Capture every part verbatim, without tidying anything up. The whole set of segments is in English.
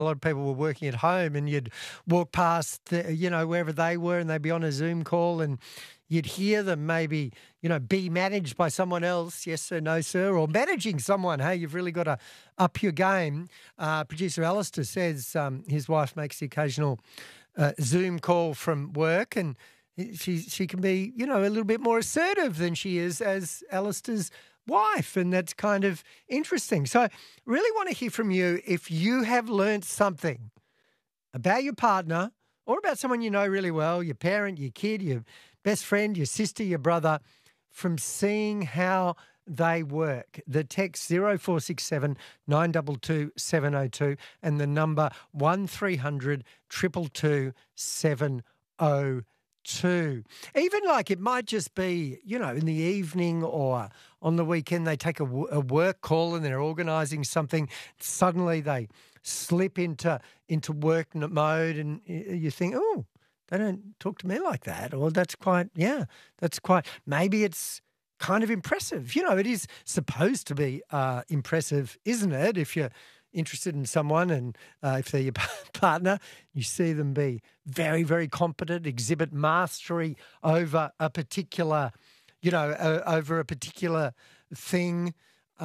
a lot of people were working at home and you'd walk past, the, you know, wherever they were and they'd be on a Zoom call and you'd hear them maybe, you know, be managed by someone else, yes sir, no sir, or managing someone. Hey, you've really got to up your game. Uh, producer Alistair says um, his wife makes the occasional uh, Zoom call from work and she she can be, you know, a little bit more assertive than she is as Alistair's wife, and that's kind of interesting. So really want to hear from you if you have learnt something about your partner or about someone you know really well, your parent, your kid, your best friend, your sister, your brother, from seeing how they work. The text zero four six seven nine two two seven zero two and the number one three hundred two two two seven zero two. Even like it might just be, you know, in the evening or on the weekend they take a, w- a work call and they're organising something. Suddenly they slip into into work n- mode and y- you think, oh, they don't talk to me like that. Or that's quite, yeah, that's quite, maybe it's kind of impressive. You know, it is supposed to be uh, impressive, isn't it? If you're interested in someone and uh, if they're your partner, you see them be very, very competent, exhibit mastery over a particular, you know, uh, over a particular thing.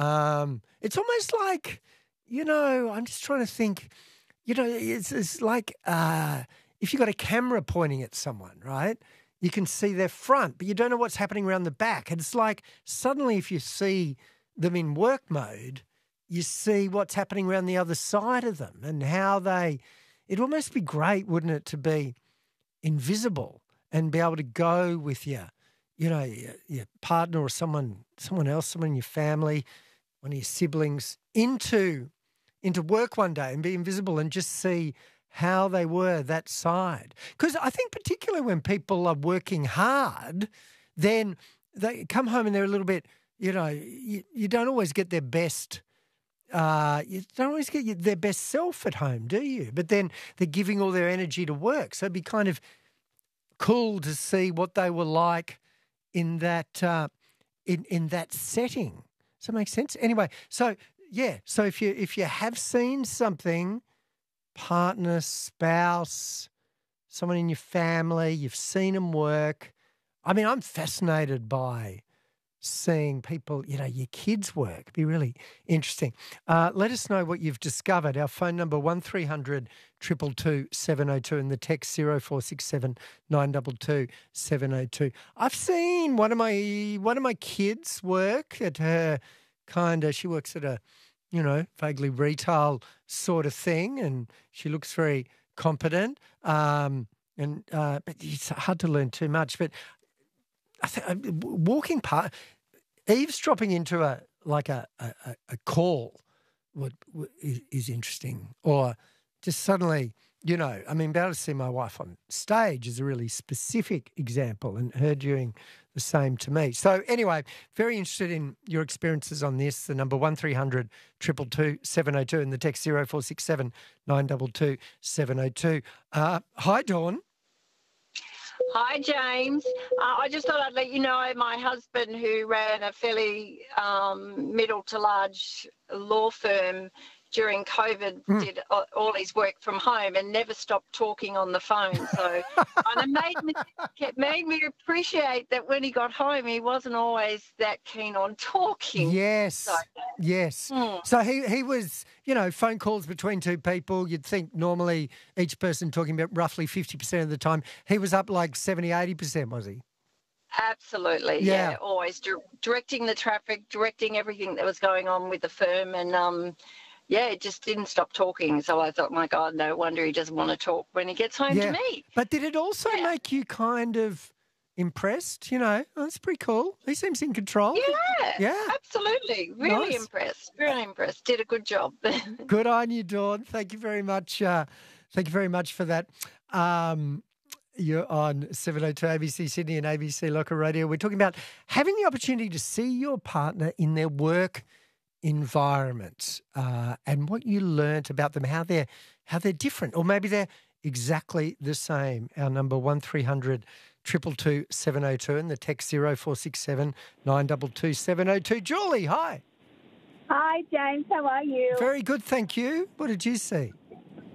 Um, it's almost like, you know, I'm just trying to think, you know, it's, it's like uh, if you've got a camera pointing at someone, right? You can see their front, but you don't know what's happening around the back. And it's like suddenly if you see them in work mode, you see what's happening around the other side of them and how they, it'd almost be great, wouldn't it, to be invisible and be able to go with your, you know, your, your partner or someone, someone else, someone in your family, one of your siblings into, into work one day and be invisible and just see how they were that side. Because I think particularly when people are working hard, then they come home and they're a little bit, you know, you, you don't always get their best Uh, you don't always get their best self at home, do you? But then they're giving all their energy to work. So it'd be kind of cool to see what they were like in that uh, in in that setting. Does that make sense? Anyway, so yeah, so if you if you have seen something, partner, spouse, someone in your family, you've seen them work. I mean, I'm fascinated by seeing people, you know, your kids work. It'd be really interesting. Uh, let us know what you've discovered. Our phone number one three hundred two two two seven zero two and the text zero four six seven nine two two seven zero two. I've seen one of my one of my kids work at her kind of, she works at a, you know, vaguely retail sort of thing, and she looks very competent. Um, and uh, but it's hard to learn too much. But I think walking past, eavesdropping into a like a a, a call, would, would is, is interesting. Or just suddenly, you know, I mean, being able to see my wife on stage is a really specific example, and her doing the same to me. So anyway, very interested in your experiences on this. The number one three hundred two two two seven zero two and the text zero four six seven nine two two seven zero two. Uh, hi, Dawn. Hi, James. Uh, I just thought I'd let you know my husband, who ran a fairly um, middle to large law firm during COVID, mm. did all his work from home and never stopped talking on the phone. So and it made me, it made me appreciate that when he got home, he wasn't always that keen on talking. Yes, so, yes. Mm. So he, he was, you know, phone calls between two people. You'd think normally each person talking about roughly fifty percent of the time. He was up like seventy, eighty percent, was he? Absolutely, yeah. yeah always di- directing the traffic, directing everything that was going on with the firm, and um, yeah, it just didn't stop talking. So I thought, my God, no wonder he doesn't want to talk when he gets home yeah. to me. But did it also yeah. make you kind of impressed? You know, oh, that's pretty cool. He seems in control. Yeah, yeah, absolutely. Really nice. impressed. Really impressed. Did a good job. Good on you, Dawn. Thank you very much. Uh, thank you very much for that. Um, You're on seven oh two A B C Sydney and A B C Local Radio. We're talking about having the opportunity to see your partner in their work environment uh, and what you learnt about them, how they're how they're different, or maybe they're exactly the same. Our number one three hundred two two two seven zero two and the text zero four six seven nine two two seven zero two. Julie, hi. Hi, James. How are you? Very good, thank you. What did you see?